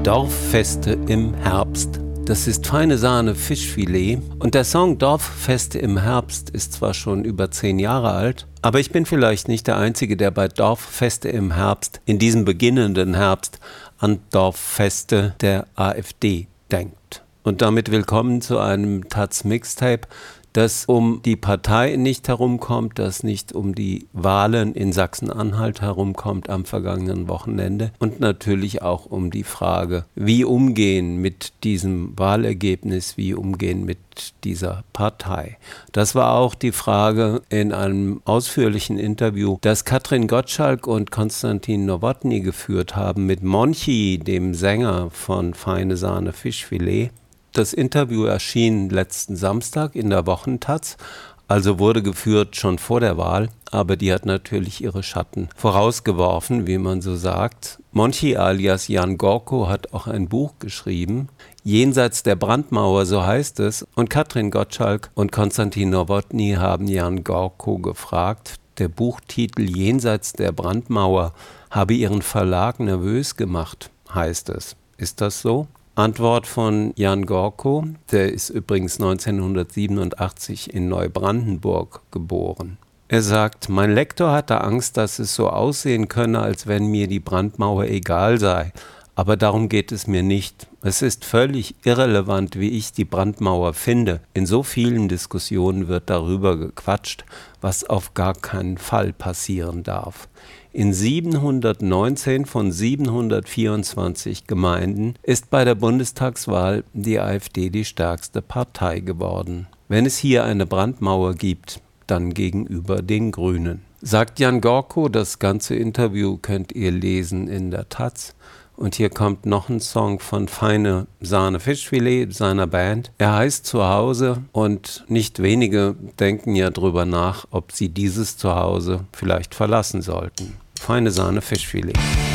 Dorffeste im Herbst. Das ist feine Sahne Fischfilet und der Song Dorffeste im Herbst ist zwar schon über 10 Jahre alt, aber ich bin vielleicht nicht der Einzige, der bei Dorffeste im Herbst, in diesem beginnenden Herbst, an Dorffeste der AfD denkt. Und damit willkommen zu einem taz-Mixtape, das um die Partei nicht herumkommt, das nicht um die Wahlen in Sachsen-Anhalt herumkommt am vergangenen Wochenende und natürlich auch um die Frage, wie umgehen mit diesem Wahlergebnis, wie umgehen mit dieser Partei. Das war auch die Frage in einem ausführlichen Interview, das Katrin Gottschalk und Konstantin Nowotny geführt haben mit Monchi, dem Sänger von Feine Sahne Fischfilet. Das Interview erschien letzten Samstag in der Wochentaz, also wurde geführt schon vor der Wahl, aber die hat natürlich ihre Schatten vorausgeworfen, wie man so sagt. Monchi alias Jan Gorko hat auch ein Buch geschrieben, Jenseits der Brandmauer, so heißt es, und Katrin Gottschalk und Konstantin Nowotny haben Jan Gorko gefragt, der Buchtitel Jenseits der Brandmauer habe ihren Verlag nervös gemacht, heißt es. Ist das so? Antwort von Jan Gorko, der ist übrigens 1987 in Neubrandenburg geboren. Er sagt, mein Lektor hatte Angst, dass es so aussehen könne, als wenn mir die Brandmauer egal sei. Aber darum geht es mir nicht. Es ist völlig irrelevant, wie ich die Brandmauer finde. In so vielen Diskussionen wird darüber gequatscht, was auf gar keinen Fall passieren darf. In 719 von 724 Gemeinden ist bei der Bundestagswahl die AfD die stärkste Partei geworden. Wenn es hier eine Brandmauer gibt, dann gegenüber den Grünen. Sagt Jan Gorko, das ganze Interview könnt ihr lesen in der Taz. Und hier kommt noch ein Song von Feine Sahne Fischfilet, seiner Band. Er heißt Zuhause und nicht wenige denken ja drüber nach, ob sie dieses Zuhause vielleicht verlassen sollten. Feine Sahne Fischfilet.